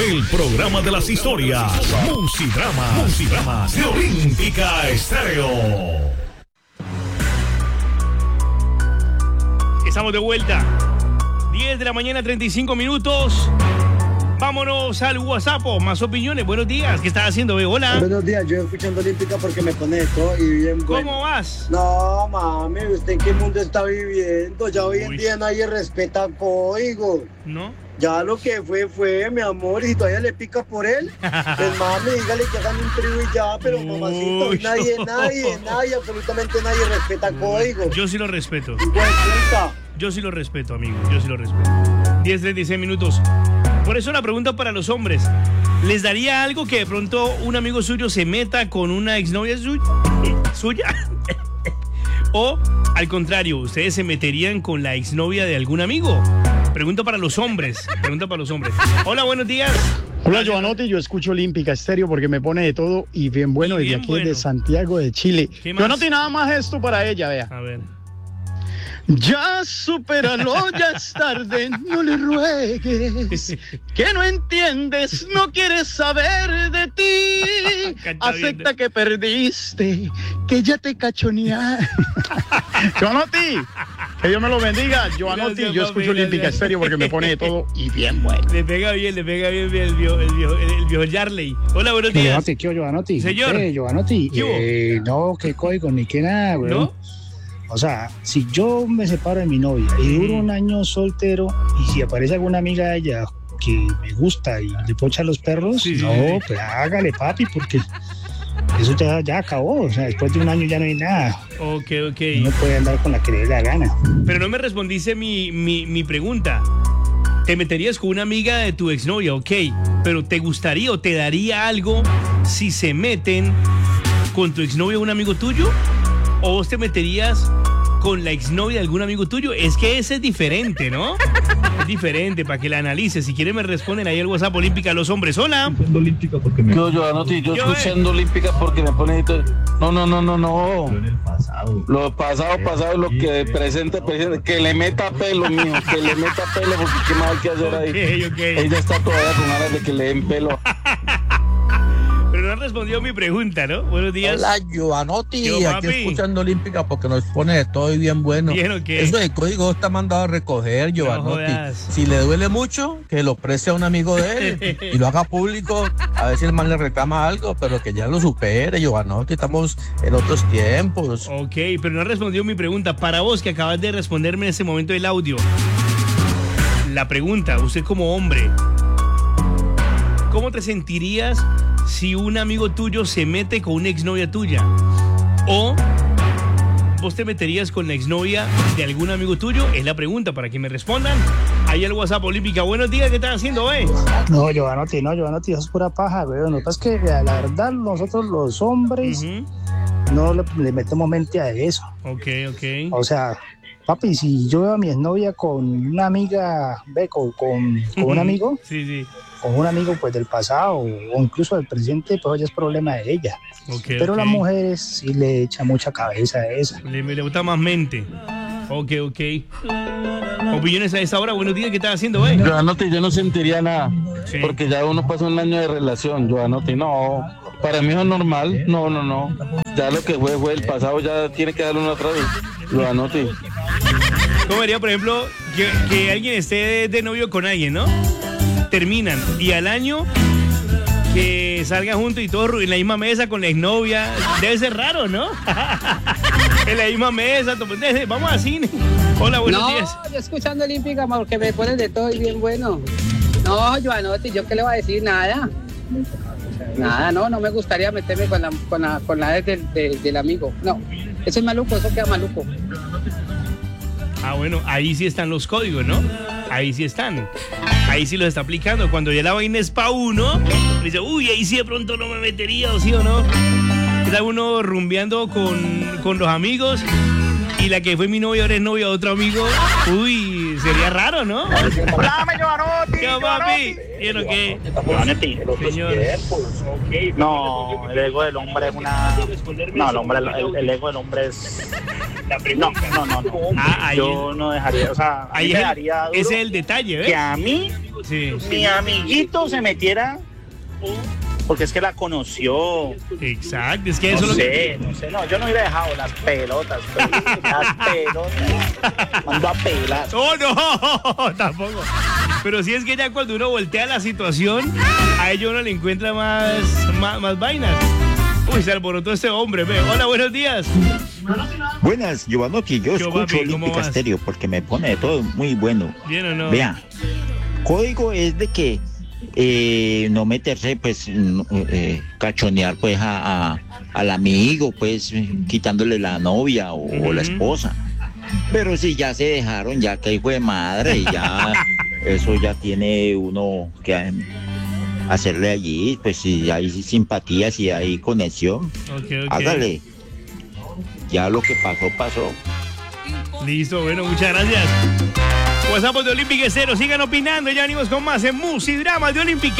el programa de las historias. Musidramas de Olímpica Estéreo. Estamos de vuelta. 10 de la mañana, 35 minutos. Vámonos al WhatsApp, más opiniones. Buenos días, ¿qué estás haciendo, bebé? Hola. Buenos días, yo escuchando Olímpica porque me pone de todo y bien bueno. ¿Cómo vas? No, mami, ¿usted en qué mundo está viviendo? Ya hoy en día nadie respeta código. ¿No? Ya lo que fue, mi amor, y si todavía le pica por él, pues mami, dígale que hagan un trío y ya, pero mamacito, nadie, absolutamente nadie respeta código. Yo sí lo respeto. Puta. Yo sí lo respeto, amigo, yo sí lo respeto. 10:36 minutos. Por eso la pregunta para los hombres. ¿Les daría algo que de pronto un amigo suyo se meta con una exnovia suya? ¿O, al contrario, ustedes se meterían con la exnovia de algún amigo? Pregunta para los hombres. Hola, buenos días. Hola, Giovanotti, yo escucho Olímpica Estéreo porque me pone de todo y bien bueno desde aquí de Santiago de Chile. Giovanotti, nada más esto para ella, vea. A ver. Ya supéralo, ya es tarde, no le ruegues, que no entiendes, no quieres saber de ti, acepta que perdiste, que ya te cachonearon. Giovanotti, que Dios me lo bendiga. Giovanotti, yo escucho Olímpica Estéreo porque me pone de todo y bien bueno. Le pega bien el viejo Yarley. Hola, buenos días. Giovanotti, ¿qué Giovanotti? Señor. Giovanotti, no, qué código, ni qué nada, güey. ¿No? O sea, si yo me separo de mi novia y duro un año soltero y si aparece alguna amiga de ella que me gusta y le pocha a los perros, pues hágale, papi, porque eso ya acabó. O sea, después de un año ya no hay nada. Ok. No puede andar con la que le dé la gana. Pero no me respondiste mi pregunta. ¿Te meterías con una amiga de tu exnovia? Ok, pero ¿te gustaría o te daría algo si se meten con tu exnovia o un amigo tuyo? ¿O vos te meterías con la exnovia de algún amigo tuyo? Es que ese es diferente, ¿no? Es diferente, para que la analices. Si quieren me responden ahí al WhatsApp Olímpica los hombres. Hola. Yo escuchando Olímpica porque me pone... No. Lo pasado, lo que presente, que le meta pelo, mío. Que le meta pelo, porque qué más hay que hacer ahí. Okay. Ella está todavía con ganas de que le den pelo. Pero no respondió mi pregunta, ¿no? Buenos días. Hola, Giovanotti, aquí escuchando Olímpica porque nos pone de todo y bien bueno. ¿Bien o qué? Eso de código está mandado a recoger, Giovanotti. No si le duele mucho, que lo preste a un amigo de él y lo haga público, a ver si el man le reclama algo, pero que ya lo supere, Giovanotti, estamos en otros tiempos. Ok, pero no respondió mi pregunta. Para vos, que acabas de responderme en ese momento del audio, la pregunta, usted como hombre, ¿cómo te sentirías si un amigo tuyo se mete con una exnovia tuya? ¿O vos te meterías con la exnovia de algún amigo tuyo? Es la pregunta para que me respondan. Ahí el WhatsApp Olímpica. Buenos días, ¿qué están haciendo, No, Giovanotti, eso es pura paja, güey. No, es que la verdad nosotros los hombres no le metemos mente a eso. Ok. O sea, papi, si yo veo a mi exnovia con una amiga, con un amigo, con un amigo pues del pasado o incluso del presente, pues ya es problema de ella. Pero las mujeres sí le echan mucha cabeza a eso. Le gusta más mente. Ok. Opiniones a esta hora. Buenos días, ¿qué estás haciendo, Giovanotti, yo no sentiría nada, porque ya uno pasó un año de relación, Giovanotti, no. Para mí es normal, no. Ya lo que fue el pasado, ya tiene que darle una otra vez, Giovanotti. ¿Cómo vería, por ejemplo, que alguien esté de novio con alguien, ¿no? Terminan y al año que salgan juntos y todos en la misma mesa con la exnovia? Debe ser raro, ¿no? En la misma mesa, vamos al cine. Hola, buenos días. No, yo escuchando Olímpica porque me ponen de todo y bien bueno. No, Giovanotti, ¿yo qué le voy a decir? Nada, no me gustaría meterme con la del amigo. No, eso es maluco, eso queda maluco. Ah, bueno, ahí sí están los códigos, ¿no? Ahí sí están. Ahí sí los está aplicando. Cuando ya la vaina es pa' uno, dice, uy, ahí sí de pronto no me metería, o sí o no. Está uno rumbeando con los amigos y la que fue mi novia ahora es novia de otro amigo. Uy, sería raro, ¿no? ¡Dame, Giovanotti! ¿Qué, papi? ¿Quién o qué? Giovanotti, señor. No, el ego del hombre es una... No, el ego del hombre es... No. Yo no dejaría, o sea, ahí me daría duro ese es el detalle, ¿ves? Que a mí mi amiguito se metiera, porque es que la conoció. Exacto, es que No eso lo sé, yo no hubiera dejado las pelotas, mando a pelar. ¡Oh, no! Tampoco. Pero sí es que ya cuando uno voltea la situación, a ello uno le encuentra más vainas. Uy, se alborotó este hombre. Hola, buenos días. Buenas, Giovanotti, yo Yo, escucho papi, ¿cómo Olímpica vas? Estéreo porque me pone de todo muy bueno. ¿Bien o no? Vea, código es de que no meterse, pues, cachonear, pues, al amigo, pues, quitándole la novia o la esposa. Pero si ya se dejaron, ya que hijo de madre, y ya eso ya tiene uno que hacerle allí, pues, si hay simpatía, si hay conexión, Ok. hágale. Ya lo que pasó. Listo, bueno, muchas gracias. WhatsApp de Olímpica Estéreo, sigan opinando, ya venimos con más en Musidrama de Olímpica.